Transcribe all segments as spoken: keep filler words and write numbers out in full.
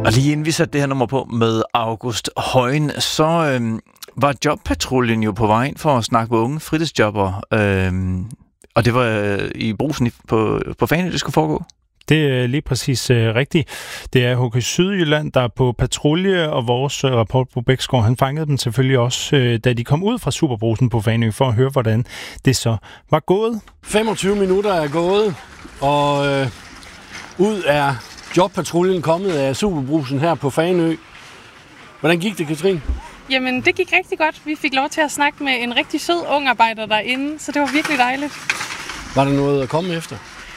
Og lige inden vi satte det her nummer på med August Højen, så øhm, var Jobpatruljen jo på vej ind for at snakke med unge fritidsjobber. Øhm, og det var øh, i Brugsen på, på Fanø, det skulle foregå. Det er lige præcis øh, rigtigt. Det er H K Sydjylland, der er på patrulje, og vores øh, rapport på Bæksgaard, han fangede dem selvfølgelig også, øh, da de kom ud fra Superbrugsen på Fanø, for at høre, hvordan det så var gået. femogtyve minutter er gået, og øh, ud er Jobpatruljen kommet af Superbrugsen her på Fanø. Hvordan gik det, Katrine? Jamen, det gik rigtig godt. Vi fik lov til at snakke med en rigtig sød ung arbejder derinde, så det var virkelig dejligt. Var der noget at komme efter?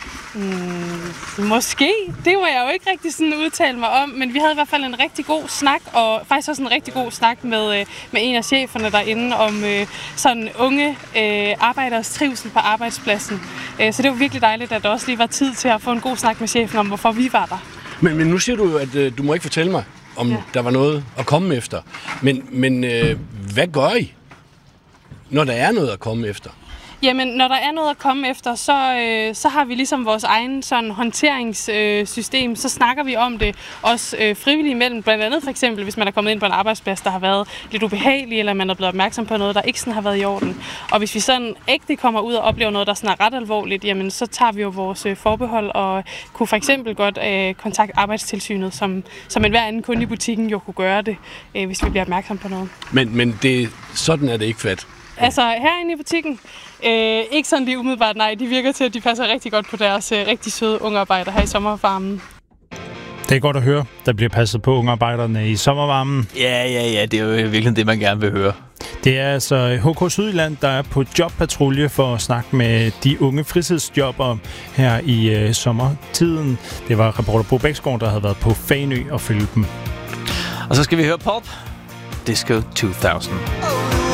Mm, måske. Det var jeg jo ikke rigtig sådan udtale mig om, men vi havde i hvert fald en rigtig god snak, og faktisk også en rigtig god snak med, med en af cheferne derinde om øh, sådan unge øh, arbejderes trivsel på arbejdspladsen. Øh, så det var virkelig dejligt, at der også lige var tid til at få en god snak med chefen om, hvorfor vi var der. Men, men nu siger du jo, at øh, du må ikke fortælle mig, om ja. der var noget at komme efter. Men, men øh, hvad gør I, når der er noget at komme efter? Jamen, når der er noget at komme efter, så, øh, så har vi ligesom vores egen sådan håndteringssystem. Øh, så snakker vi om det også øh, frivilligt imellem. Blandt andet for eksempel, hvis man er kommet ind på en arbejdsplads, der har været lidt ubehagelig, eller man er blevet opmærksom på noget, der ikke sådan har været i orden. Og hvis vi sådan ægte kommer ud og oplever noget, der sådan er ret alvorligt, jamen så tager vi jo vores øh, forbehold og kunne for eksempel godt øh, kontakte Arbejdstilsynet, som, som enhver anden kunde i butikken jo kunne gøre det, øh, hvis vi bliver opmærksom på noget. Men, men det, sådan er det ikke fat. Altså herinde i butikken, øh, ikke sådan lige umiddelbart, nej. De virker til, at de passer rigtig godt på deres øh, rigtig søde ungearbejder her i sommervarmen. Det er godt at høre, der bliver passet på ungearbejderne i sommervarmen. Ja, ja, ja, det er jo virkelig det, man gerne vil høre. Det er altså H K Sydjylland, der er på jobpatrulje for at snakke med de unge fritidsjobber her i øh, sommertiden. Det var reporter Bo Bæksgaard, der havde været på Fanø og følge dem. Og så skal vi høre Pulp, Disco to tusind.